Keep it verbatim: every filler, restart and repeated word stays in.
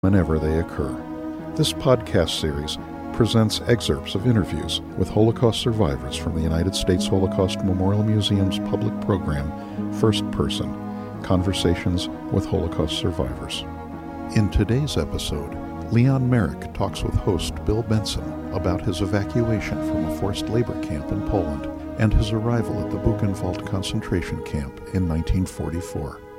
whenever they occur. This podcast series presents excerpts of interviews with Holocaust survivors from the United States Holocaust Memorial Museum's public program, First Person, Conversations with Holocaust Survivors. In today's episode, Leon Merrick talks with host Bill Benson about his evacuation from a forced labor camp in Poland and his arrival at the Buchenwald concentration camp in nineteen forty-four.